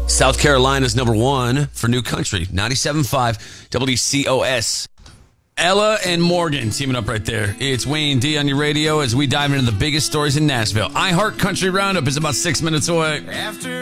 South Carolina's number one for New Country, 97.5 WCOS. Ella and Morgan teaming up right there. It's Wayne D on your radio as we dive into the biggest stories in Nashville. iHeart Country Roundup is about 6 minutes away.